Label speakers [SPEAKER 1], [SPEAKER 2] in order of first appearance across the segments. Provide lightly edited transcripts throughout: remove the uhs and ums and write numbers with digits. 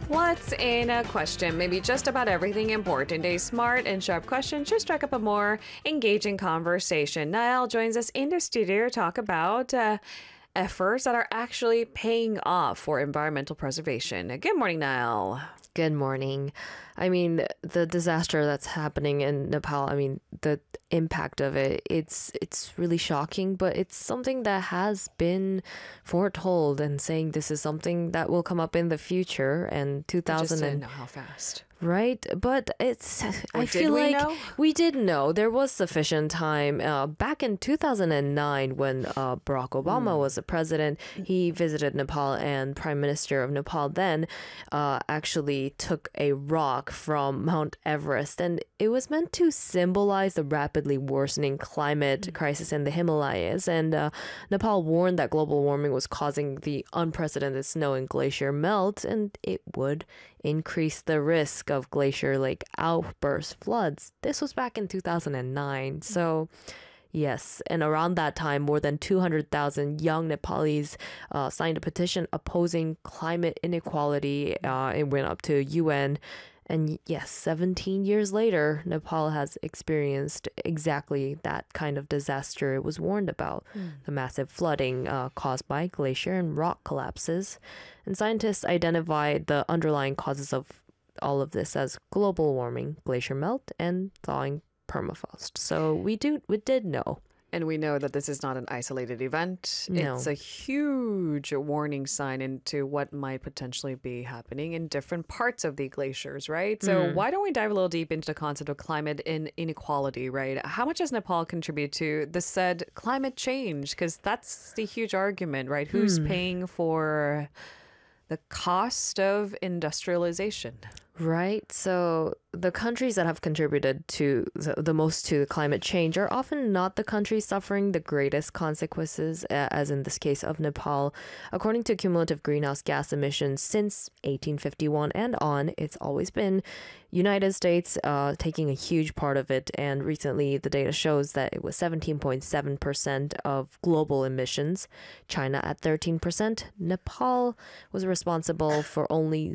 [SPEAKER 1] What's in a question? Maybe just about everything important. A smart and sharp question should strike up a more engaging conversation. Niall joins us in the studio to talk about efforts that are actually paying off for environmental preservation. Good morning, Niall.
[SPEAKER 2] Good morning. I mean, the disaster that's happening in Nepal, the impact of it, it's really shocking, but it's something that has been foretold and saying this is something that will come up in the future. And 2000
[SPEAKER 1] Just didn't know how fast.
[SPEAKER 2] Right, but I feel
[SPEAKER 1] we
[SPEAKER 2] like
[SPEAKER 1] know?
[SPEAKER 2] we did know there was sufficient time. Back in 2009, when Barack Obama was the president, he visited Nepal, and Prime Minister of Nepal then actually took a rock from Mount Everest, and it was meant to symbolize the rapidly worsening climate crisis in the Himalayas. And Nepal warned that global warming was causing the unprecedented snow and glacier melt, and it would increase the risk of glacier lake outburst floods. This was back in 2009. So yes, and around that time, more than 200,000 young Nepalese signed a petition opposing climate inequality. It went up to UN. And yes, 17 years later, Nepal has experienced exactly that kind of disaster it was warned about. The massive flooding caused by glacier and rock collapses. And scientists identified the underlying causes of all of this as global warming, glacier melt, and thawing permafrost. So we did know.
[SPEAKER 1] And we know that this is not an isolated event.
[SPEAKER 2] No.
[SPEAKER 1] It's a huge warning sign into what might potentially be happening in different parts of the glaciers, right? So why don't we dive a little deep into the concept of climate inequality, right? How much does Nepal contribute to the said climate change? Because that's the huge argument, right? Who's paying for the cost of industrialization?
[SPEAKER 2] Right. So the countries that have contributed to the most to climate change are often not the countries suffering the greatest consequences, as in this case of Nepal. According to cumulative greenhouse gas emissions since 1851 and on, it's always been United States taking a huge part of it. And recently, the data shows that it was 17.7% of global emissions, China at 13%. Nepal was responsible for only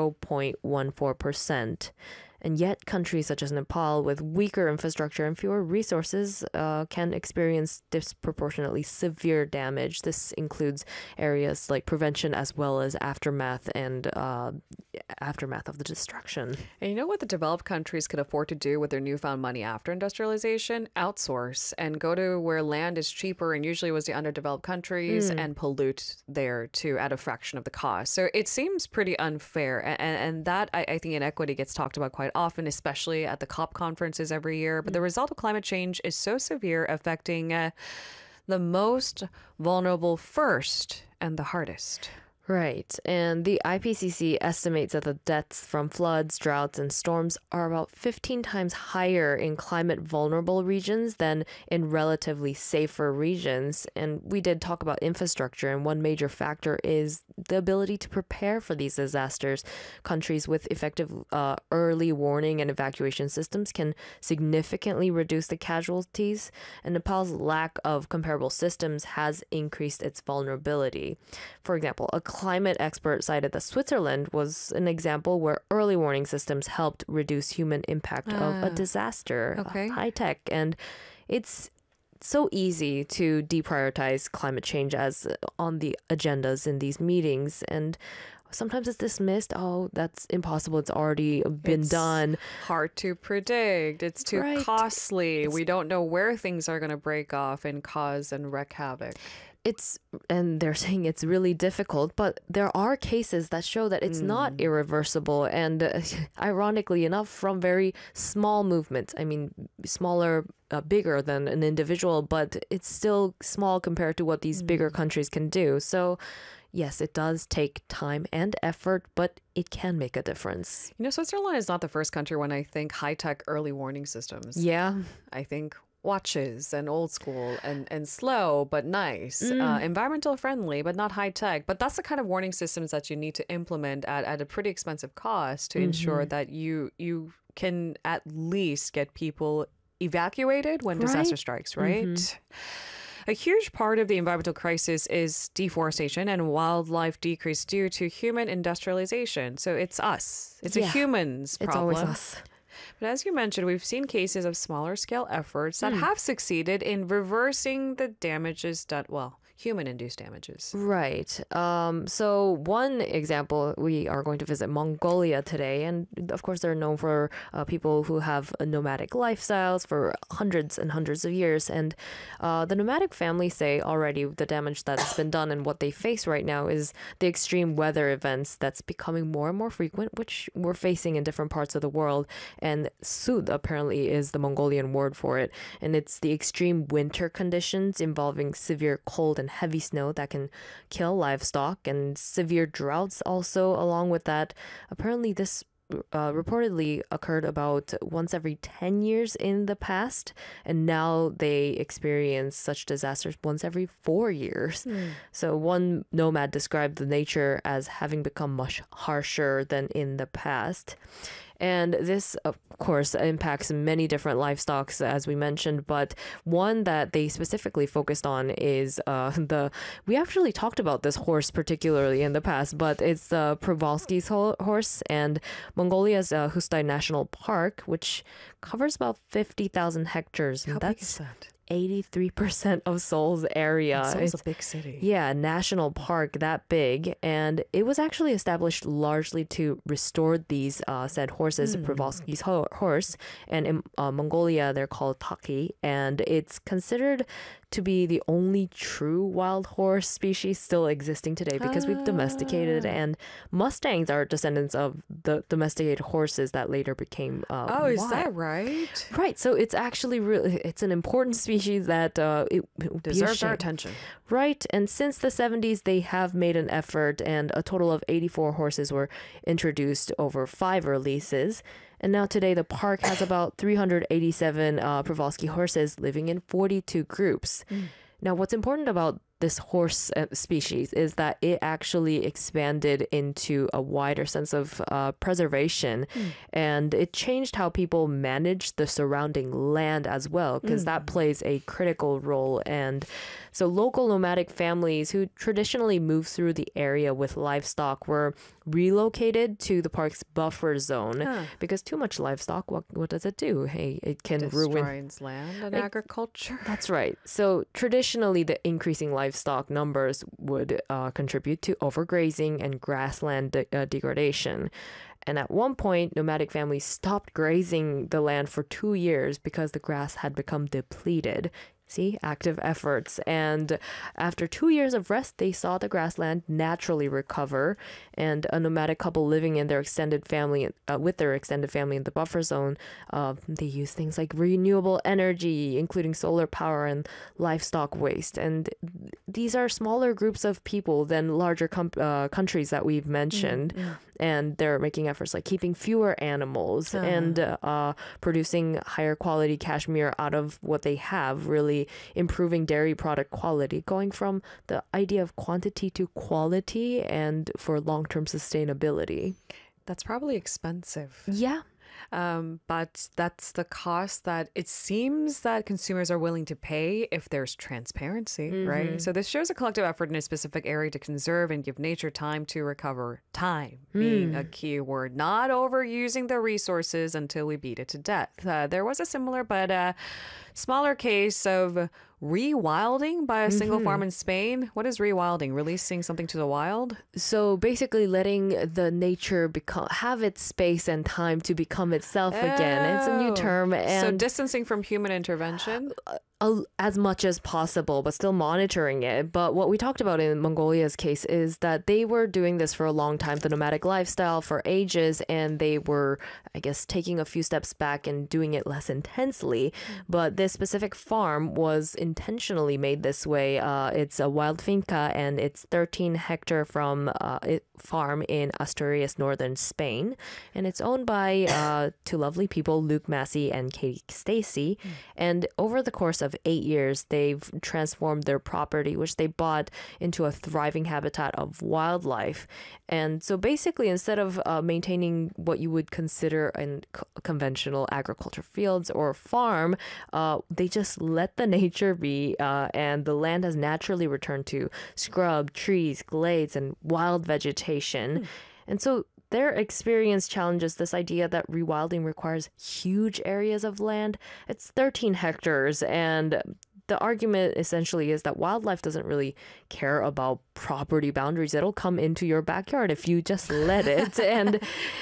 [SPEAKER 2] 0.14%. And yet, countries such as Nepal, with weaker infrastructure and fewer resources, can experience disproportionately severe damage. This includes areas like prevention as well as aftermath and aftermath of the destruction.
[SPEAKER 1] And you know what the developed countries could afford to do with their newfound money after industrialization? Outsource and go to where land is cheaper and usually was the underdeveloped countries and pollute there too at a fraction of the cost. So it seems pretty unfair. And that, I think, inequity gets talked about quite often, especially at the COP conferences every year. But the result of climate change is so severe, affecting the most vulnerable first and the hardest.
[SPEAKER 2] Right. And the IPCC estimates that the deaths from floods, droughts, and storms are about 15 times higher in climate vulnerable regions than in relatively safer regions. And we did talk about infrastructure, and one major factor is the ability to prepare for these disasters. Countries with effective early warning and evacuation systems can significantly reduce the casualties, and Nepal's lack of comparable systems has increased its vulnerability. For example, a climate expert cited that Switzerland was an example where early warning systems helped reduce human impact of a disaster.
[SPEAKER 1] Okay.
[SPEAKER 2] High tech. And it's so easy to deprioritize climate change as on the agendas in these meetings. And sometimes it's dismissed. Oh, that's impossible. It's already been done.
[SPEAKER 1] Hard to predict. It's too costly. We don't know where things are going to break off and cause and wreak havoc.
[SPEAKER 2] And they're saying it's really difficult, but there are cases that show that it's not irreversible. And ironically enough, from very small movements, smaller, bigger than an individual, but it's still small compared to what these bigger countries can do. So yes, it does take time and effort, but it can make a difference.
[SPEAKER 1] You know, Switzerland is not the first country when I think high-tech early warning systems.
[SPEAKER 2] Yeah.
[SPEAKER 1] I think watches and old school and slow but nice, environmental friendly but not high tech. But that's the kind of warning systems that you need to implement at a pretty expensive cost to ensure that you can at least get people evacuated when disaster strikes, right? A huge part of the environmental crisis is deforestation and wildlife decrease due to human industrialization. So it's us. It's a humans problem.
[SPEAKER 2] It's always us.
[SPEAKER 1] But as you mentioned, we've seen cases of smaller scale efforts that have succeeded in reversing the damages done, well, human-induced damages.
[SPEAKER 2] Right. So one example, we are going to visit Mongolia today. And of course, they're known for people who have nomadic lifestyles for hundreds and hundreds of years. And the nomadic families say already the damage that's been done and what they face right now is the extreme weather events that's becoming more and more frequent, which we're facing in different parts of the world. And Sud apparently is the Mongolian word for it. And it's the extreme winter conditions involving severe cold and heavy snow that can kill livestock, and severe droughts also along with that. Apparently this reportedly occurred about once every 10 years in the past, and now they experience such disasters once every 4 years. So one nomad described the nature as having become much harsher than in the past. And this, of course, impacts many different livestock, as we mentioned. But one that they specifically focused on is we actually talked about this horse particularly in the past, but it's the Przewalski's horse, and Mongolia's Hustai National Park, which covers about 50,000 hectares.
[SPEAKER 1] How big is that?
[SPEAKER 2] 83% of Seoul's area.
[SPEAKER 1] Seoul's a big city.
[SPEAKER 2] Yeah, national park that big. And it was actually established largely to restore these said horses, Przewalski's horse. And in Mongolia, they're called taki. And it's considered to be the only true wild horse species still existing today because we've domesticated, and Mustangs are descendants of the domesticated horses that later became
[SPEAKER 1] is that right?
[SPEAKER 2] Right. So it's actually it's an important species that it
[SPEAKER 1] deserves our attention.
[SPEAKER 2] Right. And since the 70s, they have made an effort, and a total of 84 horses were introduced over 5 releases. And now today, the park has about 387 Przewalski horses living in 42 groups. Now, what's important about this horse species is that it actually expanded into a wider sense of preservation, and it changed how people manage the surrounding land as well, because that plays a critical role. And so local nomadic families who traditionally moved through the area with livestock were relocated to the park's buffer zone because too much livestock, what does it do? Hey, it can ruin
[SPEAKER 1] land and agriculture.
[SPEAKER 2] That's right. So traditionally, the increasing livestock numbers would contribute to overgrazing and grassland degradation. And at one point, nomadic families stopped grazing the land for 2 years because the grass had become depleted. See, active efforts. And after 2 years of rest, they saw the grassland naturally recover. And a nomadic couple living in their extended family, with their extended family in the buffer zone, they use things like renewable energy, including solar power and livestock waste. And these are smaller groups of people than larger countries that we've mentioned. And they're making efforts like keeping fewer animals and producing higher quality cashmere out of what they have, really improving dairy product quality, going from the idea of quantity to quality and for long-term sustainability.
[SPEAKER 1] That's probably expensive.
[SPEAKER 2] Yeah.
[SPEAKER 1] But that's the cost that it seems that consumers are willing to pay if there's transparency, right? So this shows a collective effort in a specific area to conserve and give nature time to recover. Time being a key word, not overusing the resources until we beat it to death. There was a similar but smaller case of rewilding by a single farm in Spain. What is rewilding? Releasing something to the wild?
[SPEAKER 2] So basically letting the nature have its space and time to become itself again. It's a new term. And
[SPEAKER 1] so distancing from human intervention?
[SPEAKER 2] As much as possible, but still monitoring it. But what we talked about in Mongolia's case is that they were doing this for a long time, the nomadic lifestyle for ages, and they were, I guess, taking a few steps back and doing it less intensely. But this specific farm was intentionally made this way. It's a wild finca, and it's 13-hectare farm in Asturias, northern Spain. And it's owned by two lovely people, Luke Massey and Katie Stacy. And over the course of 8 years, they've transformed their property, which they bought, into a thriving habitat of wildlife. And so basically, instead of maintaining what you would consider in conventional agriculture fields or farm, they just let the nature be, and the land has naturally returned to scrub, trees, glades, and wild vegetation. And so their experience challenges this idea that rewilding requires huge areas of land. It's 13 hectares, and the argument essentially is that wildlife doesn't really care about property boundaries. It'll come into your backyard if you just let it. And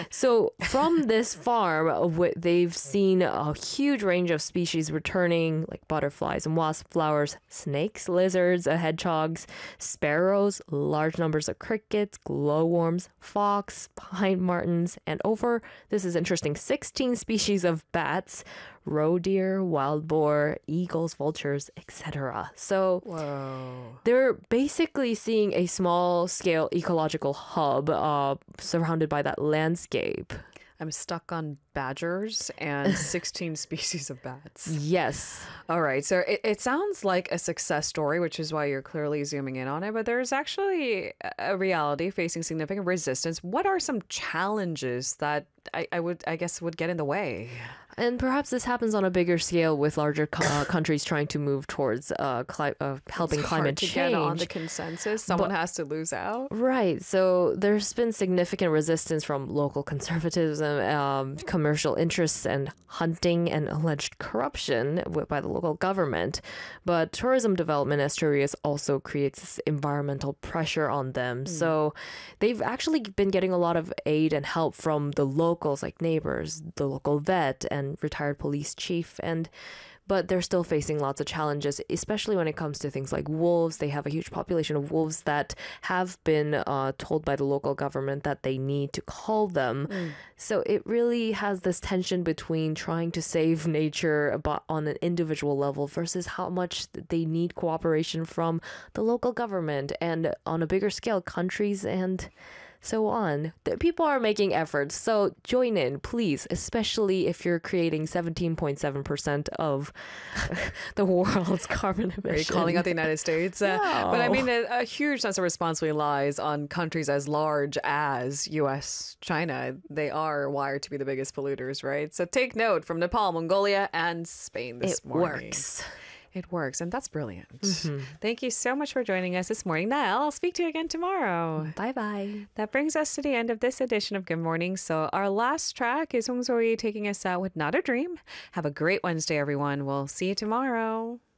[SPEAKER 2] so from this farm, they've seen a huge range of species returning, like butterflies and wasp flowers, snakes, lizards, hedgehogs, sparrows, large numbers of crickets, glowworms, fox, pine martens, and over, this is interesting, 16 species of bats, roe deer, wild boar, eagles, vultures, etc. So they're basically seeing a small-scale ecological hub surrounded by that landscape.
[SPEAKER 1] I'm stuck on badgers and 16 species of bats.
[SPEAKER 2] Yes.
[SPEAKER 1] All right. So it sounds like a success story, which is why you're clearly zooming in on it. But there's actually a reality facing significant resistance. What are some challenges that I guess would get in the way?
[SPEAKER 2] And perhaps this happens on a bigger scale with larger countries trying to move towards helping climate change.
[SPEAKER 1] Get on the consensus. Someone has to lose out.
[SPEAKER 2] Right. So there's been significant resistance from local conservatism, commercial interests, and hunting and alleged corruption by the local government. But tourism development, as tourists, also creates environmental pressure on them. So they've actually been getting a lot of aid and help from the locals, like neighbors, the local vet, and retired police chief, but they're still facing lots of challenges, especially when it comes to things like wolves. They have a huge population of wolves that have been told by the local government that they need to cull them. So it really has this tension between trying to save nature but on an individual level versus how much they need cooperation from the local government and on a bigger scale, countries and so on. The people are making efforts, so join in, please, especially if you're creating 17.7% of the world's carbon emissions.
[SPEAKER 1] Are you calling out the United States?
[SPEAKER 2] No.
[SPEAKER 1] But I mean, a huge sense of responsibility lies on countries as large as US, China. They are wired to be the biggest polluters, right? So take note from Nepal, Mongolia, and Spain this morning.
[SPEAKER 2] Works.
[SPEAKER 1] It works, and that's brilliant. Thank you so much for joining us this morning. Niall, I'll speak to you again tomorrow.
[SPEAKER 2] Bye-bye.
[SPEAKER 1] That brings us to the end of this edition of Good Morning. So our last track is Hong So-yi taking us out with Not a Dream. Have a great Wednesday, everyone. We'll see you tomorrow.